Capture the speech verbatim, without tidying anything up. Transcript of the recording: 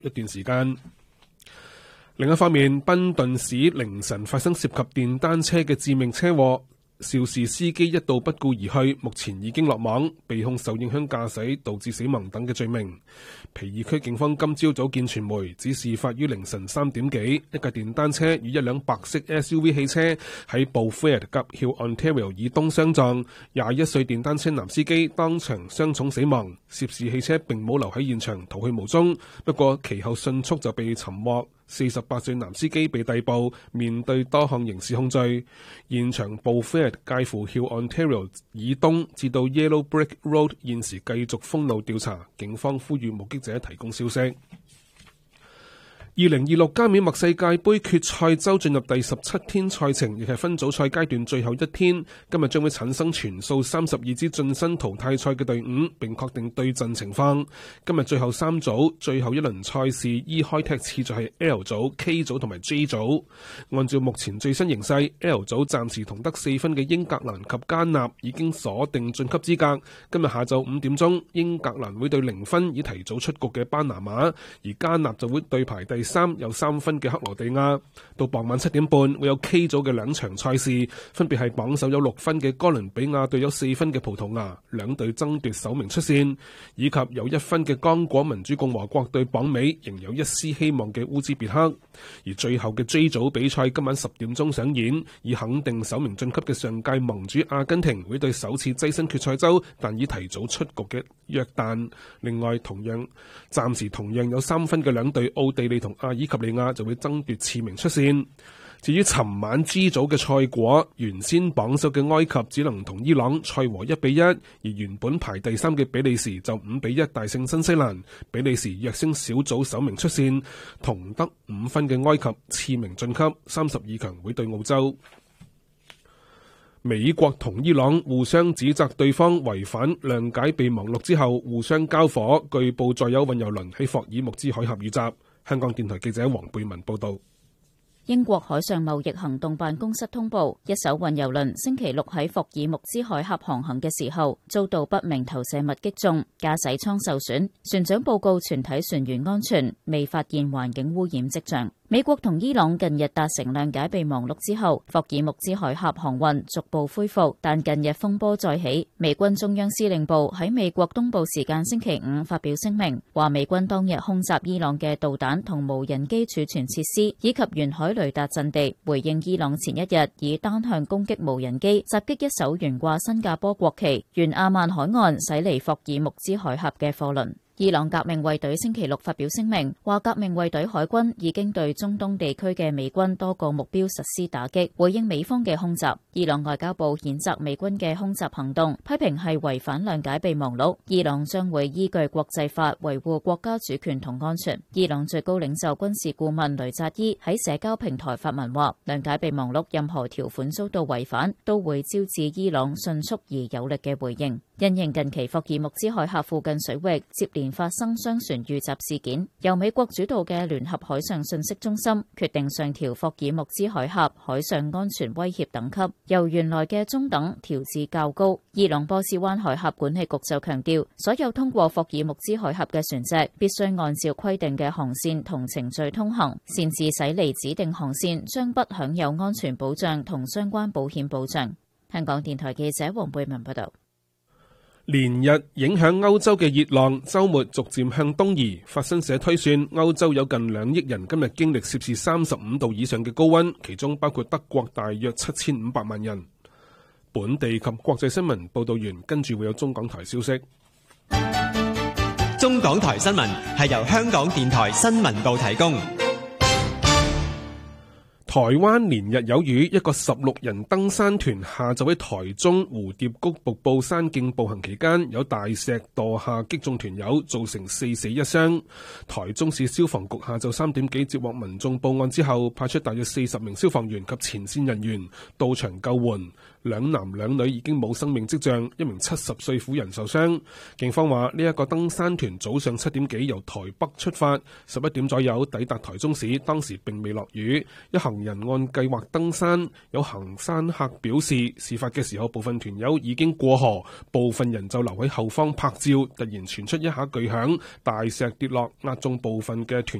一段時間。另一方面，賓頓市凌晨發生涉及電單車嘅致命車禍。肇事司機一度不顧而去，目前已經落網，被控受影響駕駛導致死亡等嘅罪名。皮爾區警方今朝早見傳媒，指事發於凌晨三點幾，一架電單車與一輛白色 S U V 汽車喺布菲爾德吉 Hill Ontario 以東相撞，廿一歲電單車男司機當場傷重死亡，涉事汽車並冇留喺現場，逃去無蹤，不過其後迅速就被尋獲。四十八歲男司機被逮捕，面對多項刑事控罪。現場布菲爾介乎 Hill Ontario 以東至到 Yellow Brick Road 現時繼續封路調查，警方呼籲目擊者提供消息。二零二六加冕墨世界盃決賽周進入第十七天賽程，亦係分組賽階段最後一天。今日將會產生全數三十二支晉身淘汰賽嘅隊伍，並確定對陣情況。今日最後三組最後一輪賽事依開踢次序係 L 組、K 組同埋 J 組。按照目前最新形勢， L 組暫時同得四分嘅英格蘭及加納已經鎖定晉級資格。今日下晝五點鐘，英格蘭會對零分已提早出局嘅巴拿馬，而加納就會對排第三有三分嘅克羅地亞。到傍晚七點半會有 K 組嘅兩場賽事，分別係榜首有六分嘅哥倫比亞對有四分嘅葡萄牙，兩隊爭奪首名出線，以及有一分嘅剛果民主共和國對榜尾仍有一絲希望嘅烏茲別克。而最後嘅 J 組比賽今晚十點鐘上演，以肯定首名晉級嘅上屆盟主阿根廷會對首次躋身決賽周但已提早出局嘅約旦。另外同樣暫時同樣有三分嘅兩隊奧地利同阿爾及利亞就會爭奪次名出線。至於尋晚 G 組嘅賽果，原先榜首嘅埃及只能同伊朗賽和一比一，而原本排第三嘅比利時就五比一大勝新西蘭。比利時躍升小組首名出線，同得五分嘅埃及次名晉級，三十二強會對澳洲。美國同伊朗互相指責對方違反諒解備忘錄之後，互相交火，據報載有運油輪喺霍爾木茲海峽遇襲。香港電台記者黃貝文報道。 英國海上貿易行動辦公室通報，一艘運油輪星期六喺霍爾木茲海峽航行嘅時候，遭到不明投射物擊中，駕駛艙受損，船長報告全體船員安全，未發現環境污染跡象。美國同伊朗近日達成諒解備忘錄之後，霍爾木茲海峽航運逐步恢復，但近日風波再起。美軍中央司令部喺美國東部時間星期五發表聲明，話美軍當日空襲伊朗嘅導彈同無人機儲存設施，以及沿海雷達陣地，回應伊朗前一日以單向攻擊無人機襲擊一艘懸掛新加坡國旗、沿阿曼海岸駛離霍爾木茲海峽嘅貨輪。伊朗革命衛隊星期六發表聲明，話革命衛隊海軍已經對中東地區嘅美軍多個目標實施打擊，回應美方嘅空襲。伊朗外交部譴責美軍嘅空襲行動，批評係違反諒解備忘錄。伊朗將會依據國際法維護國家主權同安全。伊朗最高領袖軍事顧問雷扎伊喺社交平台發文話，諒解備忘錄任何條款遭到違反，都會招致伊朗迅速而有力嘅回應。因應近期霍爾木茲海峽附近水域接連發生商船遇襲事件，由美國主導嘅聯合海上信息中心決定上調霍爾木茲海峽海上安全威脅等級，由原來嘅中等調至較高。伊朗波斯灣海峽管理局就強調，所有通過霍爾木茲海峽嘅船隻必須按照規定嘅航線同程序通行，擅自駛離指定航線將不享有安全保障同相關保險保障。香港電台記者黃貝文報道。 連日影響歐洲嘅熱浪週末逐漸向東移，法新社推算歐洲有近兩億人今日經歷攝氏三十五度以上嘅高溫，其中包括德國大約七千五百萬人。本地及國際新聞報道完，跟住會有中港台消息。 中港台新聞係由香港電台新聞部提供。 台灣連日有雨，一個十六人登山團下晝喺台中蝴蝶谷瀑布山徑步行期間，有大石墮下擊中團友，造成四死一傷。台中市消防局下晝三點幾接獲民眾報案之後，派出大約四十名消防員及前線人員到場救援。兩男兩女已經冇生命跡象，一名七十歲婦人受傷。警方話呢一個登山團早上七點幾由台北出發，十一點左右抵達台中市，當時並未落雨。一行行人按計劃登山。有行山客表示，事發嘅時候部分團友已經過河，部分人就留喺後方拍照。突然傳出一下巨響，大石跌落，壓中部分嘅團